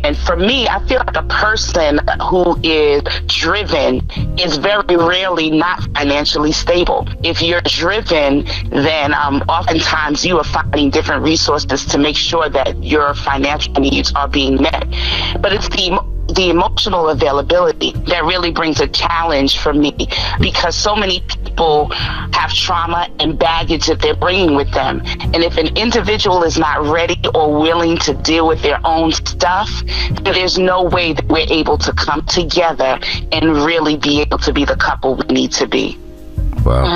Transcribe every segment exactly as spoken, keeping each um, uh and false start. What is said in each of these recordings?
And for me, I feel like a person who is driven is very rarely not financially stable. If you're driven, then um, oftentimes you are finding different resources to make sure that your financial needs are being met. But it's the the emotional availability that really brings a challenge for me, because so many people have trauma and baggage that they're bringing with them. And if an individual is not ready or willing to deal with their own stuff, then there's no way that we're able to come together and really be able to be the couple we need to be. Wow.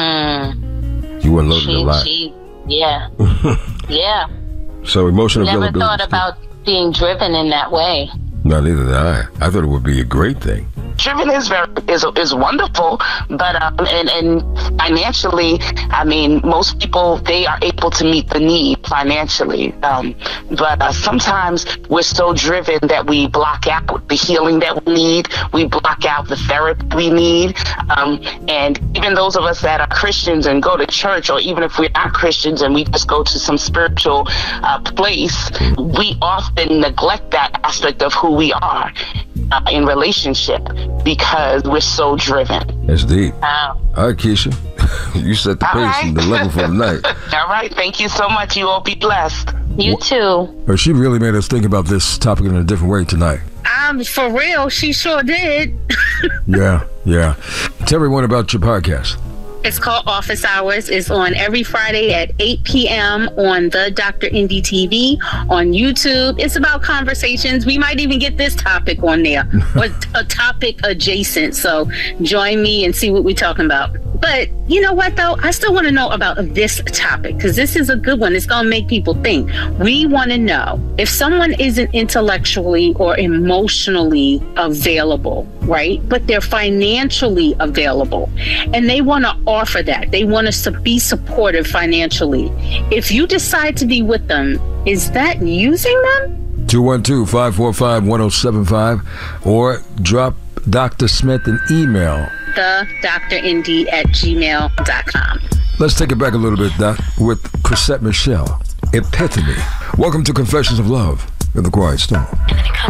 Mm. You unloaded she, a lot. She, yeah. yeah. So emotional Never availability. thought about being driven in that way. No, neither did I. I thought it would be a great thing. Driven is very is is wonderful, but um, and and financially, I mean, most people, they are able to meet the need financially. Um, but uh, sometimes we're so driven that we block out the healing that we need. We block out the therapy we need. Um, and even those of us that are Christians and go to church, or even if we're not Christians and we just go to some spiritual uh, place, we often neglect that aspect of who we are uh, in relationship, because we're so driven. That's deep. Wow. All right, Keisha. You set the All pace right. and the level for the night. All right. Thank you so much. You all be blessed. You too. Or she really made us think about this topic in a different way tonight. Um, for real, she sure did. Yeah, yeah. Tell everyone about your podcast. It's called Office Hours. It's on every Friday at eight p.m. on the Doctor Indy T V, on YouTube. It's about conversations. We might even get this topic on there, or a topic adjacent. So join me and see what we're talking about. But you know what, though? I still want to know about this topic, because this is a good one. It's going to make people think. We want to know if someone isn't intellectually or emotionally available, right? But they're financially available, and they want to offer that. They want us to be supportive financially. If you decide to be with them, is that using them? two one two, five four five, one oh seven five, or drop Doctor Smith an email. The Doctor Indy at gmail dot com. Let's take it back a little bit, Doc, with Chrisette Michele, Epitome. Welcome to Confessions of Love in the Quiet Storm. And then it comes